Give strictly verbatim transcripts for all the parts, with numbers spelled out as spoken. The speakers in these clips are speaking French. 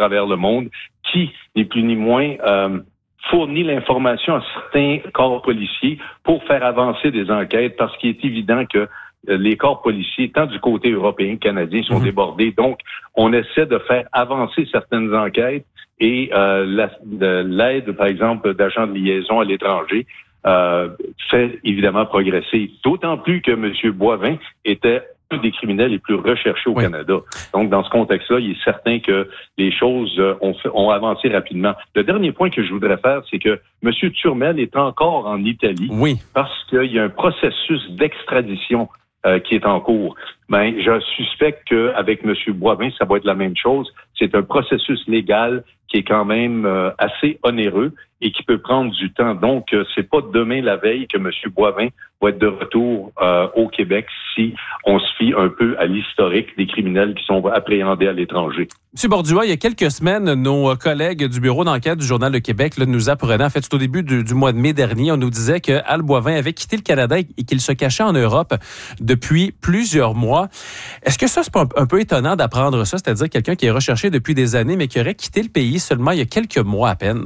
travers le monde, qui, ni plus ni moins, euh, fournit l'information à certains corps policiers pour faire avancer des enquêtes, parce qu'il est évident que les corps policiers, tant du côté européen que canadien, sont mmh. débordés. Donc, on essaie de faire avancer certaines enquêtes et euh, la, de, l'aide, par exemple, d'agents de liaison à l'étranger euh, fait évidemment progresser. D'autant plus que M. Boivin était un des criminels les plus recherchés au oui. Canada. Donc, dans ce contexte-là, il est certain que les choses euh, ont, fait, ont avancé rapidement. Le dernier point que je voudrais faire, c'est que M. Turmel est encore en Italie oui. parce qu'il y a un processus d'extradition Euh, qui est en cours. Ben, je suspecte qu'avec M. Boivin, ça va être la même chose. C'est un processus légal qui est quand même euh, assez onéreux et qui peut prendre du temps. Donc, euh, c'est pas demain la veille que M. Boivin va être de retour euh, au Québec si on se fie un peu à l'historique des criminels qui sont appréhendés à l'étranger. M. Bordua, il y a quelques semaines, nos collègues du bureau d'enquête du Journal de Québec là, nous apprenaient, en fait, c'est au début du, du mois de mai dernier, on nous disait que Al Boivin avait quitté le Canada et qu'il se cachait en Europe depuis plusieurs mois. Est-ce que ça, c'est pas un, un peu étonnant d'apprendre ça, c'est-à-dire quelqu'un qui est recherché depuis des années, mais qui aurait quitté le pays seulement il y a quelques mois à peine?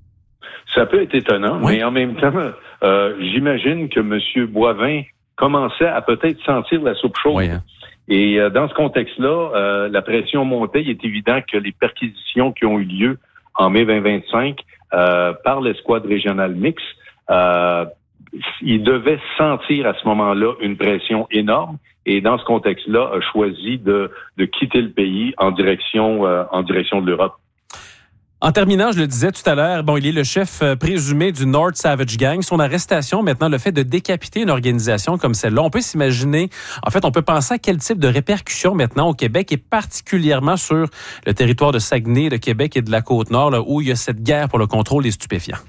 Ça peut être étonnant, oui. mais en même temps, euh, j'imagine que M. Boivin commençait à peut-être sentir la soupe chaude. Oui, hein. Et euh, dans ce contexte-là, euh, la pression montait. Il est évident que les perquisitions qui ont eu lieu en mai vingt vingt-cinq euh, par l'escouade régionale mixte, euh, il devait sentir à ce moment-là une pression énorme. Et dans ce contexte-là, a choisi de, de quitter le pays en direction, euh, en direction de l'Europe. En terminant, je le disais tout à l'heure, bon, il est le chef présumé du North Savage Gang. Son arrestation, maintenant, le fait de décapiter une organisation comme celle-là, on peut s'imaginer, en fait, on peut penser à quel type de répercussions maintenant au Québec et particulièrement sur le territoire de Saguenay, de Québec et de la Côte-Nord, là, où il y a cette guerre pour le contrôle des stupéfiants.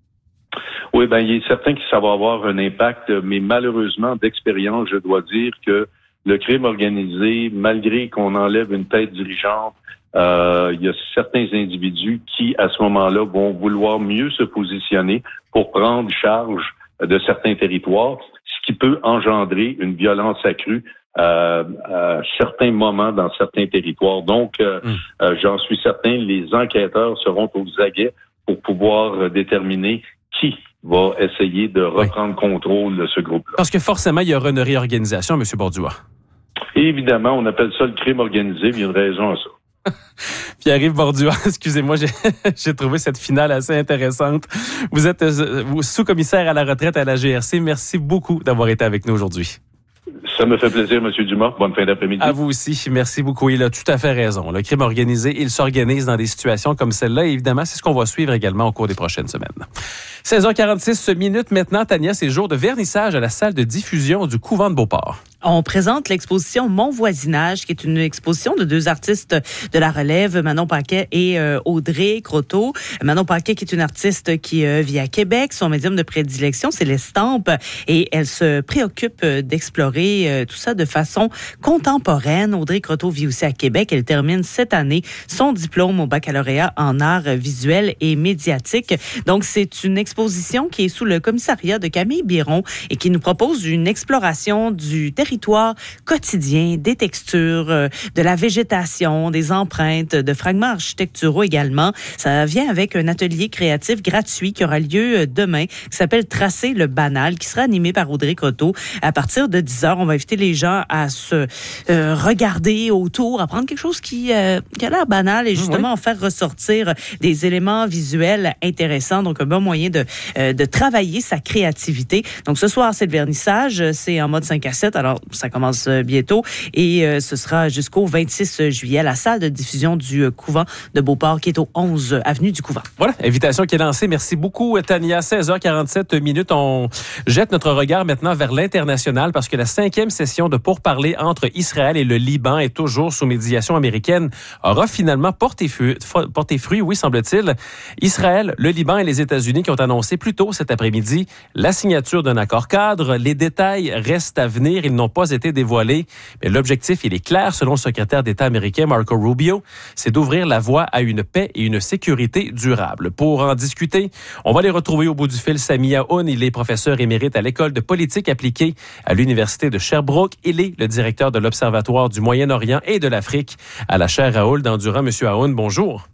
Oui, ben, il est certain que ça va avoir un impact, mais malheureusement, d'expérience, je dois dire que le crime organisé, malgré qu'on enlève une tête dirigeante, Euh, il y a certains individus qui, à ce moment-là, vont vouloir mieux se positionner pour prendre charge de certains territoires, ce qui peut engendrer une violence accrue euh, à certains moments dans certains territoires. Donc, euh, mmh. euh, j'en suis certain, les enquêteurs seront aux aguets pour pouvoir déterminer qui va essayer de reprendre oui. contrôle de ce groupe-là. Parce que forcément, il y aura une réorganisation, M. Bordua. Évidemment, on appelle ça le crime organisé, mais il y a une raison à ça. Pierre-Yves Bordua, excusez-moi, j'ai, j'ai trouvé cette finale assez intéressante. Vous êtes euh, sous-commissaire à la retraite à la G R C. Merci beaucoup d'avoir été avec nous aujourd'hui. Ça me fait plaisir, M. Dumas. Bonne fin d'après-midi. À vous aussi. Merci beaucoup. Il a tout à fait raison. Le crime organisé, il s'organise dans des situations comme celle-là. Et évidemment, c'est ce qu'on va suivre également au cours des prochaines semaines. seize heures quarante-six minutes maintenant. Tania, c'est jour de vernissage à la salle de diffusion du Couvent de Beauport. On présente l'exposition Mon voisinage, qui est une exposition de deux artistes de la relève, Manon Paquet et euh, Audrey Croteau. Manon Paquet, qui est une artiste qui euh, vit à Québec. Son médium de prédilection, c'est l'estampe. Et elle se préoccupe d'explorer euh, tout ça de façon contemporaine. Audrey Croteau vit aussi à Québec. Elle termine cette année son diplôme au baccalauréat en arts visuels et médiatiques. Donc, c'est une exposition qui est sous le commissariat de Camille Biron et qui nous propose une exploration du territoire quotidien, des textures, euh, de la végétation, des empreintes, de fragments architecturaux également. Ça vient avec un atelier créatif gratuit qui aura lieu demain, qui s'appelle Tracer le banal, qui sera animé par Audrey Croteau. À partir de dix heures, on va inviter les gens à se euh, regarder autour, à prendre quelque chose qui, euh, qui a l'air banal et justement oui. en faire ressortir des éléments visuels intéressants. Donc, un bon moyen de, euh, de travailler sa créativité. Donc, ce soir, c'est le vernissage. C'est en mode cinq à sept. Alors, ça commence bientôt et euh, ce sera jusqu'au vingt-six juillet à la salle de diffusion du Couvent de Beauport qui est au onze avenue du Couvent. Voilà, invitation qui est lancée. Merci beaucoup, Tania. seize heures quarante-sept minutes. On jette notre regard maintenant vers l'international parce que la cinquième session de pourparlers entre Israël et le Liban est toujours sous médiation américaine aura finalement porté, fu- porté fruit, oui, semble-t-il. Israël, le Liban et les États-Unis qui ont annoncé plus tôt cet après-midi la signature d'un accord cadre. Les détails restent à venir. Ils n'ont pas été dévoilés, mais l'objectif, il est clair selon le secrétaire d'État américain Marco Rubio, c'est d'ouvrir la voie à une paix et une sécurité durable. Pour en discuter, on va les retrouver au bout du fil. Sami Aoun, il est professeur émérite à l'École de politique appliquée à l'Université de Sherbrooke. Il est le directeur de l'Observatoire du Moyen-Orient et de l'Afrique à la chaire Raoul d'Endurant. Monsieur Aoun, bonjour.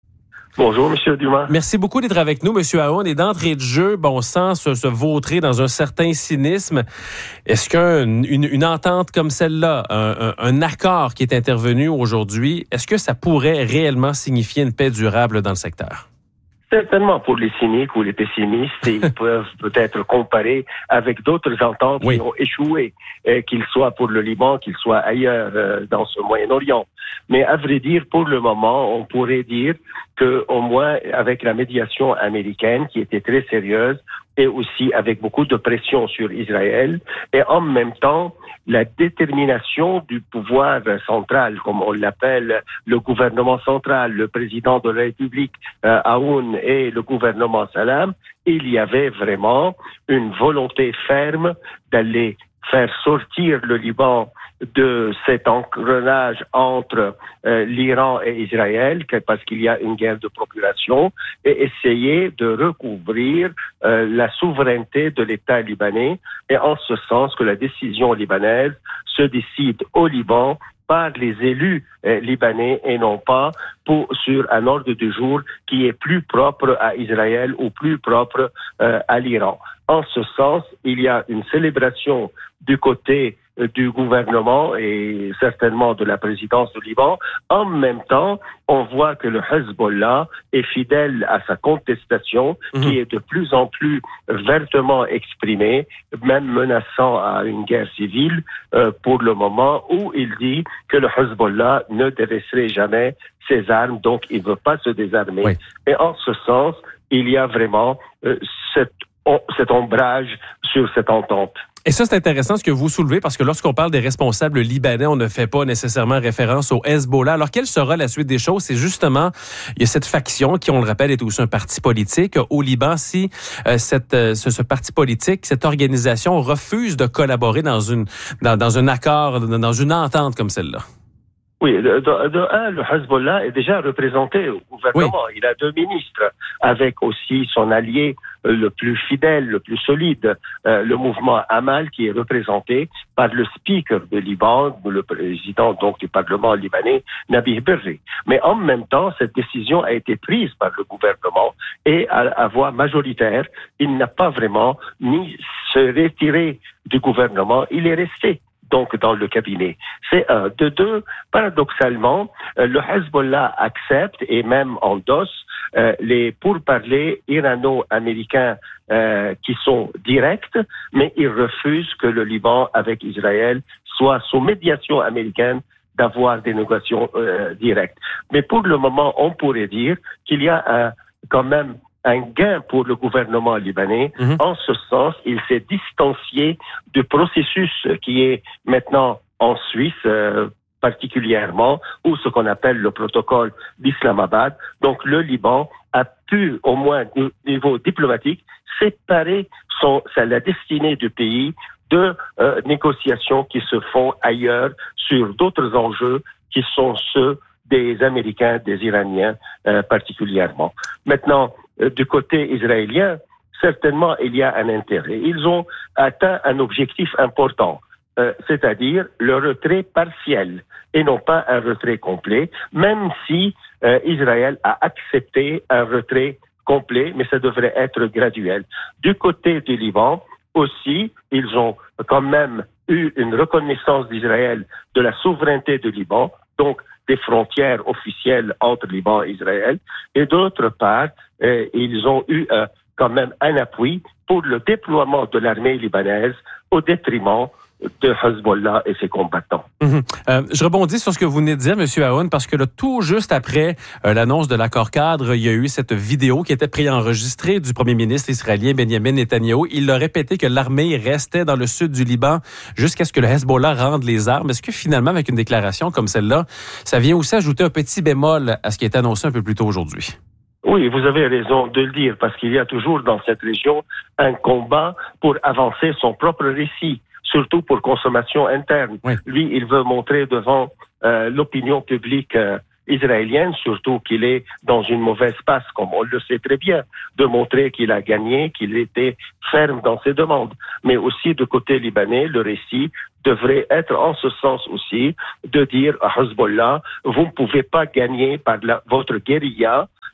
Bonjour, M. Dumas. Merci beaucoup d'être avec nous, M. Aoun. Et d'entrée de jeu, bon, sans se, se vautrer dans un certain cynisme, est-ce qu'une une, une entente comme celle-là, un, un, un accord qui est intervenu aujourd'hui, est-ce que ça pourrait réellement signifier une paix durable dans le secteur? Certainement, pour les cyniques ou les pessimistes, ils peuvent peut-être comparer avec d'autres ententes oui. qui ont échoué, euh, qu'ils soient pour le Liban, qu'ils soient ailleurs euh, dans ce Moyen-Orient. Mais à vrai dire, pour le moment, on pourrait dire que, au moins, avec la médiation américaine, qui était très sérieuse, et aussi avec beaucoup de pression sur Israël, et en même temps, la détermination du pouvoir central, comme on l'appelle, le gouvernement central, le président de la République, euh, Aoun, et le gouvernement Salam, il y avait vraiment une volonté ferme d'aller faire sortir le Liban de cet engrenage entre euh, l'Iran et Israël, parce qu'il y a une guerre de procuration, et essayer de recouvrir euh, la souveraineté de l'État libanais, et en ce sens que la décision libanaise se décide au Liban par les élus euh, libanais et non pas pour, sur un ordre du jour qui est plus propre à Israël ou plus propre euh, à l'Iran. En ce sens, il y a une célébration du côté euh, du gouvernement et certainement de la présidence du Liban. En même temps, on voit que le Hezbollah est fidèle à sa contestation, mmh. qui est de plus en plus vertement exprimée, même menaçant à une guerre civile euh, pour le moment, où il dit que le Hezbollah ne délaisserait jamais ses armes, donc il ne veut pas se désarmer. Oui. Et en ce sens, il y a vraiment euh, cette, oh, cet ombrage sur cette entente. Et ça, c'est intéressant ce que vous soulevez, parce que lorsqu'on parle des responsables libanais, on ne fait pas nécessairement référence au Hezbollah. Alors, quelle sera la suite des choses? C'est justement, il y a cette faction qui, on le rappelle, est aussi un parti politique. Au Liban, si euh, cette, euh, ce, ce parti politique, cette organisation refuse de collaborer dans, une, dans, dans un accord, dans une entente comme celle-là. Oui, de, de, de un, le Hezbollah est déjà représenté au gouvernement. Oui. Il a deux ministres, avec aussi son allié euh, le plus fidèle, le plus solide, euh, le mouvement Amal, qui est représenté par le speaker de Liban, le président donc du Parlement libanais, Nabih Berri. Mais en même temps, cette décision a été prise par le gouvernement et à, à voix majoritaire, il n'a pas vraiment ni se retiré du gouvernement, il est resté donc dans le cabinet. C'est un. De deux, paradoxalement, euh, le Hezbollah accepte et même endosse euh, les pourparlers irano-américains euh, qui sont directs, mais il refuse que le Liban avec Israël soit sous médiation américaine d'avoir des négociations euh, directes. Mais pour le moment, on pourrait dire qu'il y a un, quand même un gain pour le gouvernement libanais. Mmh. En ce sens, il s'est distancié du processus qui est maintenant en Suisse, euh, particulièrement, ou ce qu'on appelle le protocole d'Islamabad. Donc le Liban a pu, au moins au niveau diplomatique, séparer son, sa, la destinée du pays de euh, négociations qui se font ailleurs sur d'autres enjeux qui sont ceux des Américains, des Iraniens euh, particulièrement. Maintenant, euh, du côté israélien, certainement il y a un intérêt. Ils ont atteint un objectif important, euh, c'est-à-dire le retrait partiel et non pas un retrait complet, même si euh, Israël a accepté un retrait complet, mais ça devrait être graduel. Du côté du Liban, aussi, ils ont quand même eu une reconnaissance d'Israël de la souveraineté du Liban, donc des frontières officielles entre Liban et Israël, et d'autre part, euh, ils ont eu euh, quand même un appui pour le déploiement de l'armée libanaise au détriment de Hezbollah et ses combattants. Mmh. Euh, je rebondis sur ce que vous venez de dire, M. Aoun, parce que là, tout juste après euh, l'annonce de l'accord cadre, il y a eu cette vidéo qui était préenregistrée du premier ministre israélien Benjamin Netanyahou. Il a répété que l'armée restait dans le sud du Liban jusqu'à ce que le Hezbollah rende les armes. Est-ce que finalement, avec une déclaration comme celle-là, ça vient aussi ajouter un petit bémol à ce qui a été annoncé un peu plus tôt aujourd'hui? Oui, vous avez raison de le dire, parce qu'il y a toujours dans cette région un combat pour avancer son propre récit, surtout pour consommation interne. Oui. Lui, il veut montrer devant euh, l'opinion publique euh, israélienne, surtout qu'il est dans une mauvaise passe, comme on le sait très bien, de montrer qu'il a gagné, qu'il était ferme dans ses demandes. Mais aussi, du côté libanais, le récit devrait être en ce sens aussi de dire à Hezbollah, vous ne pouvez pas gagner par la, votre guérilla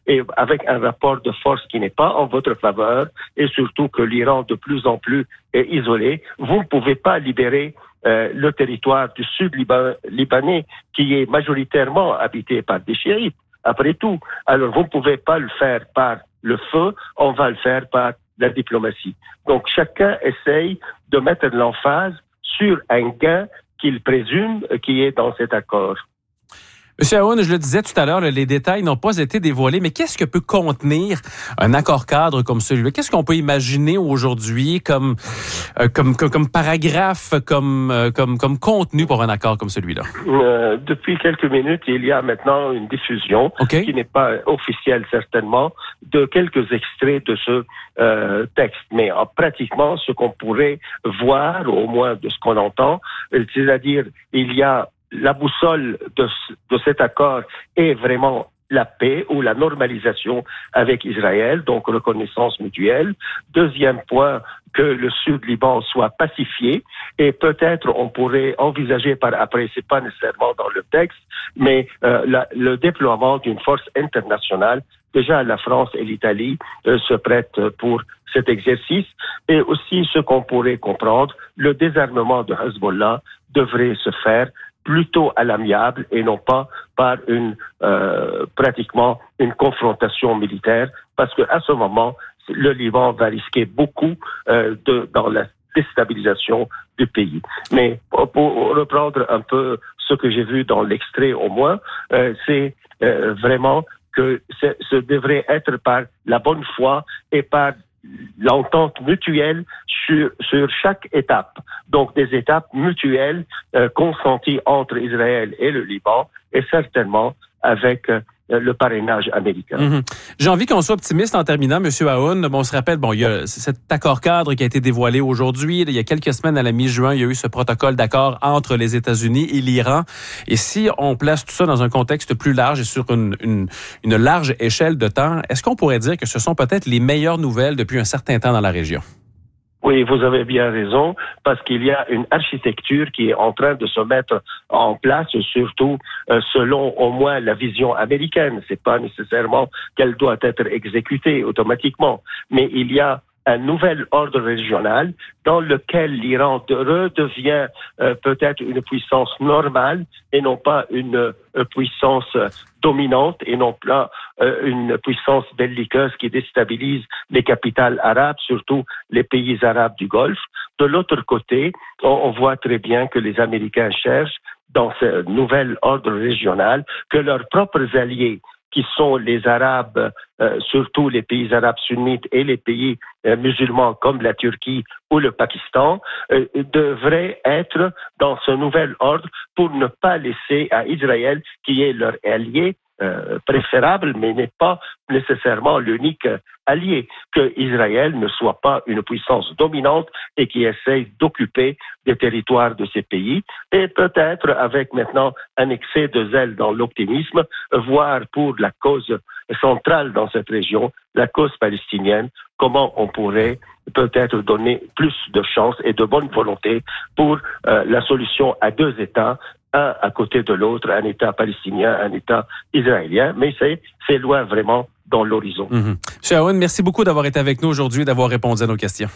et avec un rapport de force qui n'est pas en votre faveur, et surtout que l'Iran de plus en plus est isolé, vous ne pouvez pas libérer euh, le territoire du sud Liban, libanais qui est majoritairement habité par des chiites. Après tout, alors vous ne pouvez pas le faire par le feu, on va le faire par la diplomatie. Donc chacun essaye de mettre l'emphase sur un gain qu'il présume qui est dans cet accord. Monsieur Aoun, je le disais tout à l'heure, les détails n'ont pas été dévoilés, mais qu'est-ce que peut contenir un accord cadre comme celui-là? Qu'est-ce qu'on peut imaginer aujourd'hui comme, euh, comme, comme, comme paragraphe, comme, euh, comme, comme contenu pour un accord comme celui-là? Euh, depuis quelques minutes, il y a maintenant une diffusion okay. qui n'est pas officielle certainement, de quelques extraits de ce euh, texte. Mais euh, pratiquement, ce qu'on pourrait voir, au moins de ce qu'on entend, c'est-à-dire il y a la boussole de, de cet accord est vraiment la paix ou la normalisation avec Israël, donc reconnaissance mutuelle. Deuxième point, que le sud Liban soit pacifié et peut-être on pourrait envisager par après, c'est pas nécessairement dans le texte, mais euh, la, le déploiement d'une force internationale. Déjà, la France et l'Italie euh, se prêtent pour cet exercice et aussi ce qu'on pourrait comprendre, le désarmement de Hezbollah devrait se faire plutôt à l'amiable et non pas par une euh, pratiquement une confrontation militaire, parce que à ce moment le Liban va risquer beaucoup euh, de dans la déstabilisation du pays. Mais pour, pour reprendre un peu ce que j'ai vu dans l'extrait au moins, euh, c'est euh, vraiment que ce devrait être par la bonne foi et par l'entente mutuelle sur, sur chaque étape. Donc des étapes mutuelles euh, consenties entre Israël et le Liban et certainement avec euh, le parrainage américain. Mm-hmm. J'ai envie qu'on soit optimiste en terminant, M. Aoun. Bon, on se rappelle, bon, il y a cet accord cadre qui a été dévoilé aujourd'hui. Il y a quelques semaines, à la mi-juin, il y a eu ce protocole d'accord entre les États-Unis et l'Iran. Et si on place tout ça dans un contexte plus large et sur une, une, une large échelle de temps, est-ce qu'on pourrait dire que ce sont peut-être les meilleures nouvelles depuis un certain temps dans la région? Oui, vous avez bien raison, parce qu'il y a une architecture qui est en train de se mettre en place, surtout euh, selon au moins la vision américaine. C'est pas nécessairement qu'elle doit être exécutée automatiquement, mais il y a un nouvel ordre régional dans lequel l'Iran redevient euh, peut-être une puissance normale et non pas une euh, puissance dominante et non pas euh, une puissance belliqueuse qui déstabilise les capitales arabes, surtout les pays arabes du Golfe. De l'autre côté, on, on voit très bien que les Américains cherchent dans ce nouvel ordre régional que leurs propres alliés, qui sont les Arabes, euh, surtout les pays arabes sunnites et les pays euh, musulmans comme la Turquie ou le Pakistan, euh, devraient être dans ce nouvel ordre pour ne pas laisser à Israël, qui est leur allié euh, préférable, mais n'est pas nécessairement l'unique allié, que Israël ne soit pas une puissance dominante et qui essaye d'occuper des territoires de ces pays, et peut-être avec maintenant un excès de zèle dans l'optimisme, voire pour la cause centrale dans cette région, la cause palestinienne, comment on pourrait peut-être donner plus de chance et de bonne volonté pour euh, la solution à deux États, un à côté de l'autre, un État palestinien, un État israélien, mais c'est, c'est loin vraiment dans l'horizon. Mm-hmm. Monsieur Aoun, merci beaucoup d'avoir été avec nous aujourd'hui et d'avoir répondu à nos questions.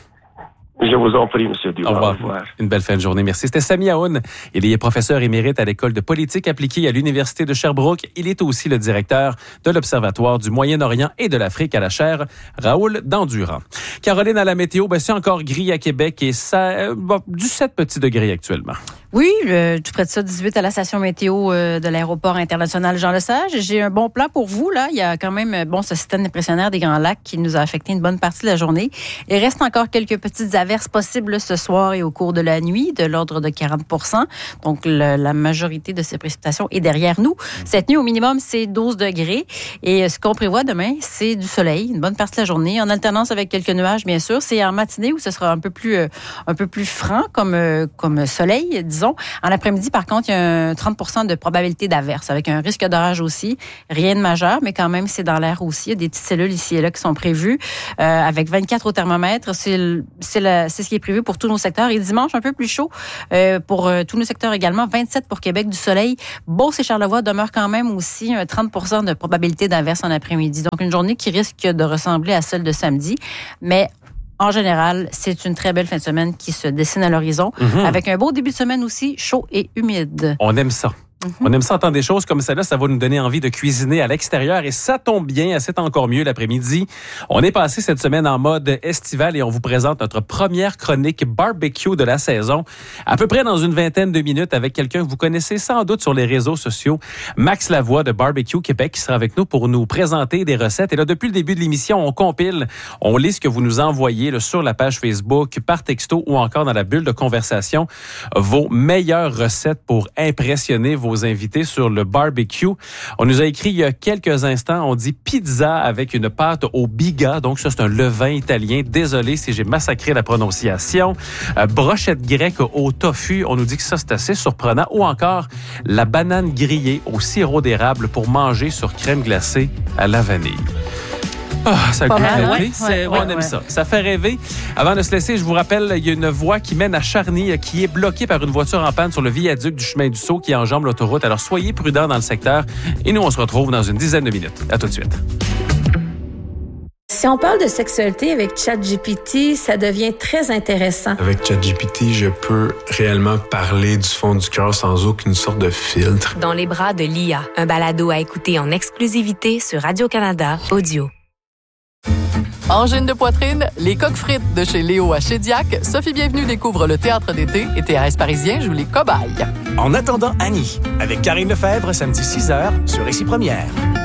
Je vous en prie, M. Dumas. Au revoir. Au revoir. Une belle fin de journée. Merci. C'était Sami Aoun. Il est professeur émérite à l'École de politique appliquée à l'Université de Sherbrooke. Il est aussi le directeur de l'Observatoire du Moyen-Orient et de l'Afrique à la chaire Raoul Dandurand. Caroline, à la météo, ben, c'est encore gris à Québec et ça, euh, bon, du sept petits degrés actuellement. Oui, euh, tout près de ça, dix-huit à la station météo euh, de l'aéroport international Jean-Lesage. J'ai un bon plan pour vous, là. Il y a quand même, bon, ce système impressionnaire des Grands Lacs qui nous a affecté une bonne partie de la journée. Il reste encore quelques petites averses possibles ce soir et au cours de la nuit, de l'ordre de quarante pour cent. Donc, le, la majorité de ces précipitations est derrière nous. Cette nuit, au minimum, c'est douze degrés. Et ce qu'on prévoit demain, c'est du soleil, une bonne partie de la journée, en alternance avec quelques nuages, bien sûr. C'est en matinée où ce sera un peu plus, euh, un peu plus franc comme, euh, comme soleil, disons. En après-midi, par contre, il y a un trente pour cent de probabilité d'averse, avec un risque d'orage aussi. Rien de majeur, mais quand même, c'est dans l'air aussi. Il y a des petites cellules ici et là qui sont prévues, euh, avec vingt-quatre au thermomètre. C'est, le, c'est, le, c'est ce qui est prévu pour tous nos secteurs. Et dimanche, un peu plus chaud euh, pour euh, tous nos secteurs également. vingt-sept pour Québec, du soleil. Beauce et Charlevoix demeurent quand même aussi un trente pour cent de probabilité d'averse en après-midi. Donc, une journée qui risque de ressembler à celle de samedi. Mais en général, c'est une très belle fin de semaine qui se dessine à l'horizon, mm-hmm. avec un beau début de semaine aussi, chaud et humide. On aime ça. Mm-hmm. On aime ça entendre des choses comme celle-là, ça va nous donner envie de cuisiner à l'extérieur et ça tombe bien, c'est encore mieux l'après-midi. On est passé cette semaine en mode estival et on vous présente notre première chronique barbecue de la saison, à peu près dans une vingtaine de minutes avec quelqu'un que vous connaissez sans doute sur les réseaux sociaux, Max Lavoie de Barbecue Québec qui sera avec nous pour nous présenter des recettes. Et là, depuis le début de l'émission, on compile, on lit ce que vous nous envoyez là, sur la page Facebook, par texto ou encore dans la bulle de conversation, vos meilleures recettes pour impressionner vos Vos invités sur le barbecue. On nous a écrit il y a quelques instants, on dit pizza avec une pâte au biga, donc ça c'est un levain italien. Désolé si j'ai massacré la prononciation. Euh, brochette grecque au tofu, on nous dit que ça c'est assez surprenant. Ou encore la banane grillée au sirop d'érable pour manger sur crème glacée à la vanille. Ah, ça a le mal, ouais, ouais, on aime ouais. ça. Ça fait rêver. Avant de se laisser, je vous rappelle, il y a une voie qui mène à Charny qui est bloquée par une voiture en panne sur le viaduc du chemin du Sceau qui enjambe l'autoroute. Alors, soyez prudents dans le secteur. Et nous, on se retrouve dans une dizaine de minutes. À tout de suite. Si on parle de sexualité avec ChatGPT, ça devient très intéressant. Avec ChatGPT, je peux réellement parler du fond du cœur sans aucune sorte de filtre. Dans les bras de l'I A, un balado à écouter en exclusivité sur Radio-Canada Audio. Angine de poitrine, les coques frites de chez Léo à Chédiac, Sophie Bienvenue découvre le théâtre d'été et T R S Parisien joue les cobayes. En attendant Annie, avec Karine Lefebvre, samedi six heures sur Récit Première.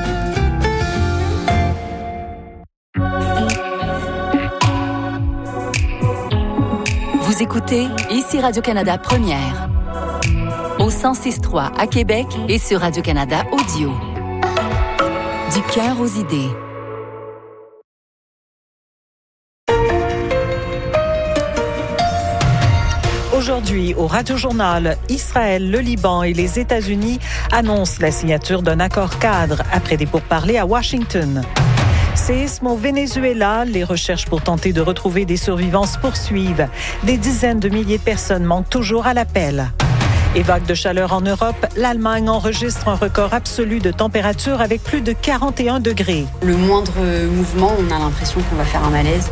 Vous écoutez ici Radio-Canada Première. Au cent six trois à Québec et sur Radio-Canada Audio. Du cœur aux idées. Aujourd'hui, au Radio-Journal, Israël, le Liban et les États-Unis annoncent la signature d'un accord cadre après des pourparlers à Washington. Séisme au Venezuela, les recherches pour tenter de retrouver des survivants se poursuivent. Des dizaines de milliers de personnes manquent toujours à l'appel. Et vague de chaleur en Europe, l'Allemagne enregistre un record absolu de température avec plus de quarante et un degrés. Le moindre mouvement, on a l'impression qu'on va faire un malaise.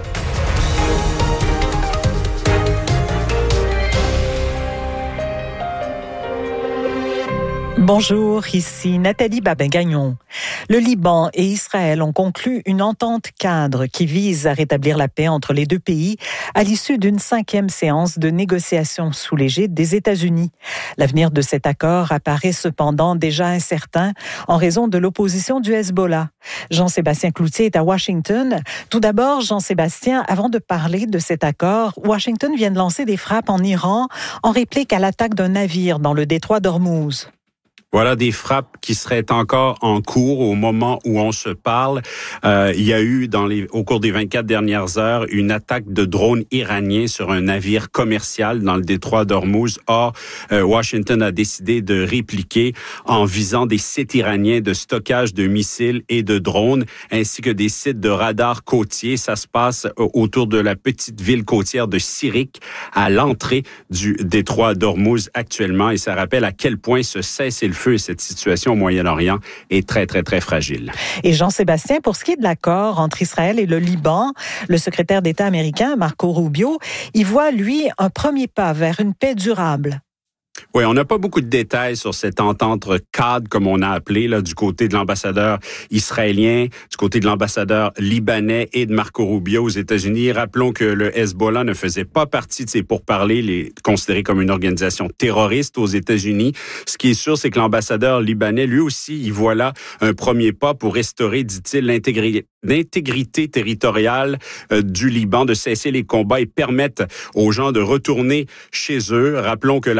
Bonjour, ici Nathalie Babin-Gagnon. Le Liban et Israël ont conclu une entente cadre qui vise à rétablir la paix entre les deux pays à l'issue d'une cinquième séance de négociations sous l'égide des États-Unis. L'avenir de cet accord apparaît cependant déjà incertain en raison de l'opposition du Hezbollah. Jean-Sébastien Cloutier est à Washington. Tout d'abord, Jean-Sébastien, avant de parler de cet accord, Washington vient de lancer des frappes en Iran en réplique à l'attaque d'un navire dans le détroit d'Ormuz. Voilà des frappes qui seraient encore en cours au moment où on se parle. Euh, il y a eu, dans les, au cours des vingt-quatre dernières heures, une attaque de drones iraniens sur un navire commercial dans le détroit d'Ormuz. Or, euh, Washington a décidé de répliquer en visant des sites iraniens de stockage de missiles et de drones, ainsi que des sites de radars côtiers. Ça se passe autour de la petite ville côtière de Sirik, à l'entrée du détroit d'Ormuz actuellement. Et ça rappelle à quel point ce cessez-le-feu et cette situation au Moyen-Orient est très, très, très fragile. Et Jean-Sébastien, pour ce qui est de l'accord entre Israël et le Liban, le secrétaire d'État américain, Marco Rubio, il voit, lui, un premier pas vers une paix durable. Oui, on n'a pas beaucoup de détails sur cette entente cadre, comme on a appelé, là, du côté de l'ambassadeur israélien, du côté de l'ambassadeur libanais et de Marco Rubio aux États-Unis. Rappelons que le Hezbollah ne faisait pas partie de ces pourparlers, il est considéré comme une organisation terroriste aux États-Unis. Ce qui est sûr, c'est que l'ambassadeur libanais, lui aussi, il voit là un premier pas pour restaurer, dit-il, l'intégrité, l'intégrité territoriale euh, du Liban, de cesser les combats et permettre aux gens de retourner chez eux. Rappelons que l'armée israélienne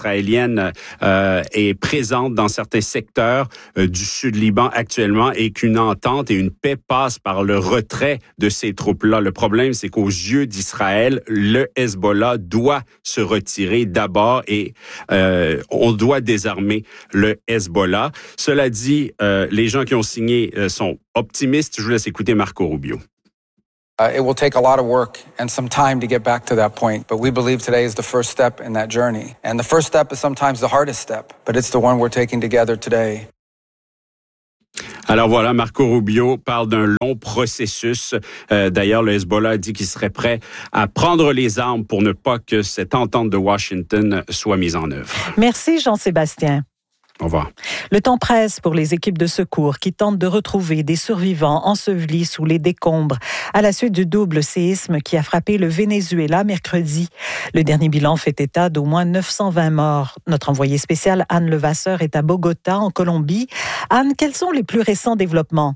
israélienne euh, est présente dans certains secteurs euh, du sud Liban actuellement et qu'une entente et une paix passent par le retrait de ces troupes-là. Le problème, c'est qu'aux yeux d'Israël, le Hezbollah doit se retirer d'abord et euh, on doit désarmer le Hezbollah. Cela dit, euh, les gens qui ont signé euh, sont optimistes. Je vous laisse écouter Marco Rubio. Uh, it will take a lot of work and some time to get back to that point, but we believe today is the first step in that journey. And the first step is sometimes the hardest step, but it's the one we're taking together today. Alors voilà, Marco Rubio parle d'un long processus. Euh, d'ailleurs, le Hezbollah a dit qu'il serait prêt à prendre les armes pour ne pas que cette entente de Washington soit mise en œuvre. Merci Jean-Sébastien. Au revoir. Le temps presse pour les équipes de secours qui tentent de retrouver des survivants ensevelis sous les décombres à la suite du double séisme qui a frappé le Venezuela mercredi. Le dernier bilan fait état d'au moins neuf cent vingt morts. Notre envoyée spéciale Anne Levasseur est à Bogota, en Colombie. Anne, quels sont les plus récents développements?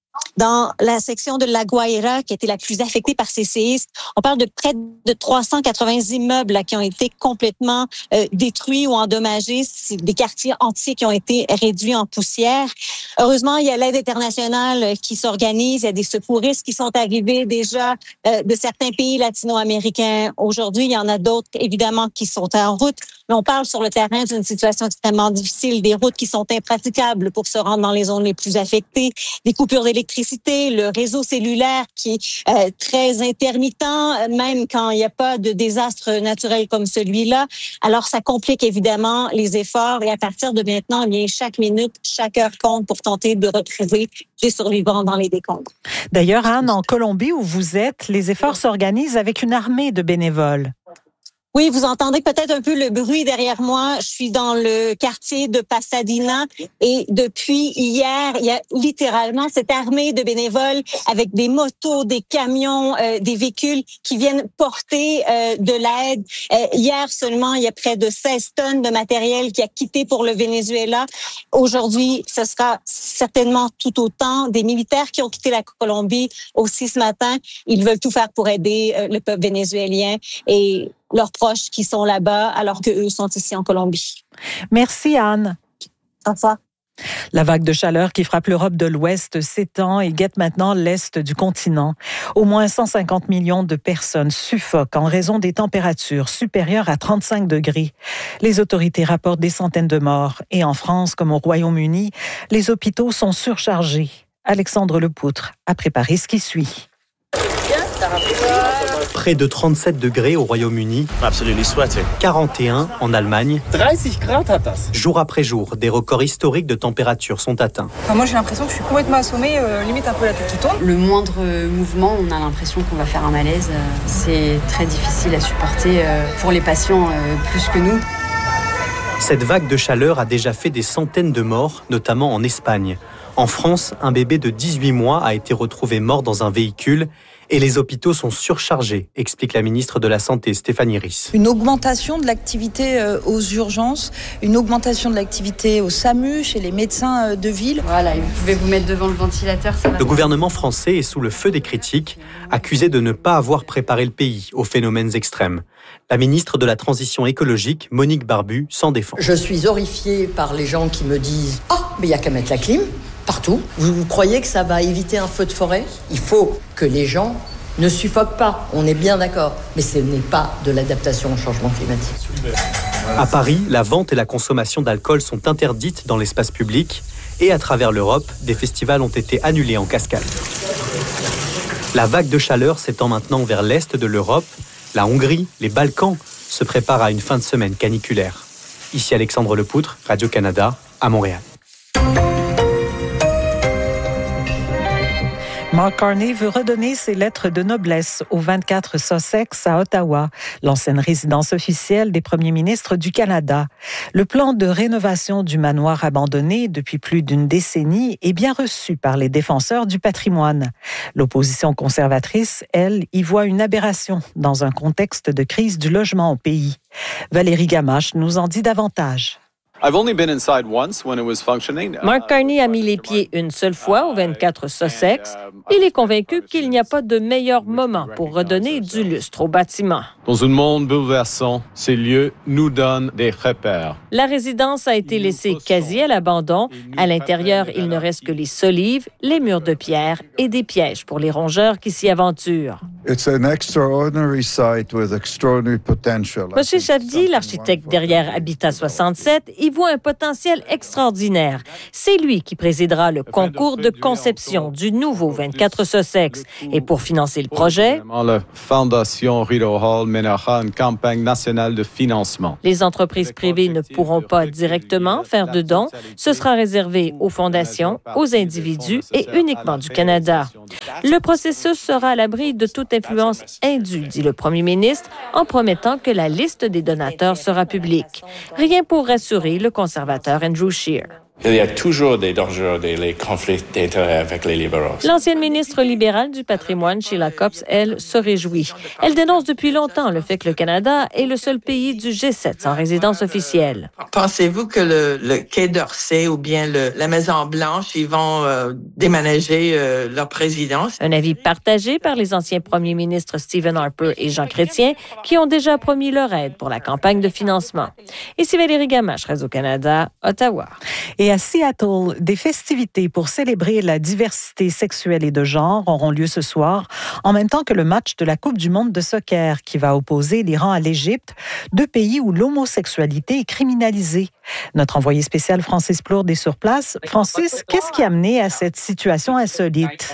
Dans la section de La Guaira, qui a été la plus affectée par ces séismes, on parle de près de trois cent quatre-vingts immeubles là, qui ont été complètement euh, détruits ou endommagés. C'est des quartiers entiers qui ont été réduits en poussière. Heureusement, il y a l'aide internationale qui s'organise. Il y a des secouristes qui sont arrivés déjà euh, de certains pays latino-américains. Aujourd'hui, il y en a d'autres, évidemment, qui sont en route. Mais on parle sur le terrain d'une situation extrêmement difficile, des routes qui sont impraticables pour se rendre dans les zones les plus affectées, des coupures d'électricité, le réseau cellulaire qui est euh, très intermittent, même quand il n'y a pas de désastre naturel comme celui-là. Alors, ça complique évidemment les efforts et à partir de maintenant, bien, chaque minute, chaque heure compte pour tenter de retrouver les survivants dans les décombres. D'ailleurs, Anne, en Colombie où vous êtes, les efforts s'organisent avec une armée de bénévoles. Oui, vous entendez peut-être un peu le bruit derrière moi. Je suis dans le quartier de Pasadena et depuis hier, il y a littéralement cette armée de bénévoles avec des motos, des camions, euh, des véhicules qui viennent porter euh, de l'aide. Euh, hier seulement, il y a près de seize tonnes de matériel qui a quitté pour le Venezuela. Aujourd'hui, ce sera certainement tout autant. Des militaires qui ont quitté la Colombie aussi ce matin. Ils veulent tout faire pour aider euh, le peuple vénézuélien et leurs proches qui sont là-bas alors qu'eux sont ici en Colombie. Merci Anne. Au revoir. La vague de chaleur qui frappe l'Europe de l'Ouest s'étend et guette maintenant l'Est du continent. Au moins cent cinquante millions de personnes suffoquent en raison des températures supérieures à trente-cinq degrés. Les autorités rapportent des centaines de morts. Et en France, comme au Royaume-Uni, les hôpitaux sont surchargés. Alexandre Lepoutre a préparé ce qui suit. Près de trente-sept degrés au Royaume-Uni, quarante et un en Allemagne. Jour après jour, des records historiques de température sont atteints. Enfin, moi j'ai l'impression que je suis complètement assommée, euh, limite un peu la tête qui tourne. Le moindre mouvement, on a l'impression qu'on va faire un malaise. C'est très difficile à supporter pour les patients euh, plus que nous. Cette vague de chaleur a déjà fait des centaines de morts, notamment en Espagne. En France, un bébé de dix-huit mois a été retrouvé mort dans un véhicule et les hôpitaux sont surchargés, explique la ministre de la Santé, Stéphanie Risse. Une augmentation de l'activité aux urgences, une augmentation de l'activité au SAMU, chez les médecins de ville. Voilà, vous pouvez vous mettre devant le ventilateur, ça va. Le gouvernement français est sous le feu des critiques, accusé de ne pas avoir préparé le pays aux phénomènes extrêmes. La ministre de la Transition écologique, Monique Barbu, s'en défend. Je suis horrifiée par les gens qui me disent « Ah, oh, mais il n'y a qu'à mettre la clim ». Partout. Vous, vous croyez que ça va éviter un feu de forêt? Il faut que les gens ne suffoquent pas. On est bien d'accord. Mais ce n'est pas de l'adaptation au changement climatique. À Paris, la vente et la consommation d'alcool sont interdites dans l'espace public. Et à travers l'Europe, des festivals ont été annulés en cascade. La vague de chaleur s'étend maintenant vers l'est de l'Europe. La Hongrie, les Balkans se préparent à une fin de semaine caniculaire. Ici Alexandre Lepoutre, Radio-Canada, à Montréal. Mark Carney veut redonner ses lettres de noblesse au vingt-quatre Sussex à Ottawa, l'ancienne résidence officielle des premiers ministres du Canada. Le plan de rénovation du manoir abandonné depuis plus d'une décennie est bien reçu par les défenseurs du patrimoine. L'opposition conservatrice, elle, y voit une aberration dans un contexte de crise du logement au pays. Valérie Gamache nous en dit davantage. Mark Carney a mis les pieds une seule fois au vingt-quatre Sussex. Il est convaincu qu'il n'y a pas de meilleur moment pour redonner du lustre au bâtiment. Dans un monde bouleversant, ces lieux nous donnent des repères. La résidence a été laissée quasi à l'abandon. À l'intérieur, il ne reste que les solives, les murs de pierre et des pièges pour les rongeurs qui s'y aventurent. It's an extraordinary site with extraordinary potential. Monsieur Chavdi, l'architecte derrière Habitat soixante-sept, y voit un potentiel extraordinaire. C'est lui qui présidera le concours de conception du nouveau vingt-quatre Sussex. Et pour financer le projet, la Fondation Rideau Hall mènera une campagne nationale de financement. Les entreprises privées ne pourront pas directement faire de dons. Ce sera réservé aux fondations, aux individus et uniquement du Canada. Le processus sera à l'abri de toute influence indue, dit le premier ministre, en promettant que la liste des donateurs sera publique. Rien pour rassurer le conservateur Andrew Scheer. Il y a toujours des dangers, des les conflits d'intérêts avec les libéraux. L'ancienne ministre libérale du patrimoine, Sheila Copps, elle, se réjouit. Elle dénonce depuis longtemps le fait que le Canada est le seul pays du G sept sans résidence officielle. Pensez-vous que le, le Quai d'Orsay ou bien le, la Maison-Blanche, ils vont euh, déménager euh, leur présidence? Un avis partagé par les anciens premiers ministres Stephen Harper et Jean Chrétien, qui ont déjà promis leur aide pour la campagne de financement. Ici Valérie Gamache, Radio-Canada, Ottawa. Et à Seattle, des festivités pour célébrer la diversité sexuelle et de genre auront lieu ce soir, en même temps que le match de la Coupe du monde de soccer qui va opposer l'Iran à l'Égypte, deux pays où l'homosexualité est criminalisée. Notre envoyé spécial Francis Plourde est sur place. Francis, qu'est-ce qui a mené à cette situation insolite?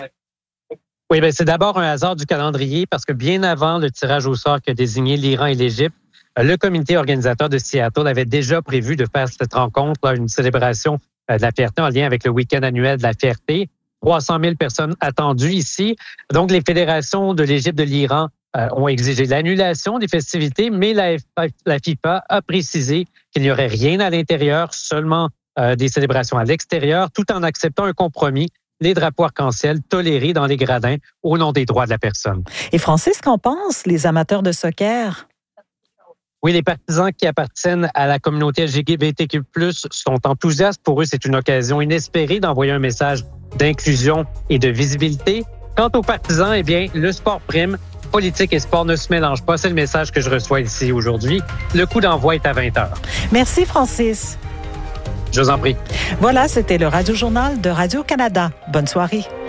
Oui, bien, c'est d'abord un hasard du calendrier parce que bien avant le tirage au sort qui a désigné l'Iran et l'Égypte, le comité organisateur de Seattle avait déjà prévu de faire cette rencontre, là, une célébration de la fierté en lien avec le week-end annuel de la fierté. trois cent mille personnes attendues ici. Donc, les fédérations de l'Égypte, de l'Iran euh, ont exigé l'annulation des festivités, mais la, la FIFA a précisé qu'il n'y aurait rien à l'intérieur, seulement euh, des célébrations à l'extérieur, tout en acceptant un compromis, les drapeaux arc-en-ciel tolérés dans les gradins au nom des droits de la personne. Et Francis, qu'en pensent les amateurs de soccer? Oui, les partisans qui appartiennent à la communauté L G B T Q plus, sont enthousiastes. Pour eux, c'est une occasion inespérée d'envoyer un message d'inclusion et de visibilité. Quant aux partisans, eh bien, le sport prime. Politique et sport ne se mélangent pas. C'est le message que je reçois ici aujourd'hui. Le coup d'envoi est à vingt heures. Merci, Francis. Je vous en prie. Voilà, c'était le Radio-Journal de Radio-Canada. Bonne soirée.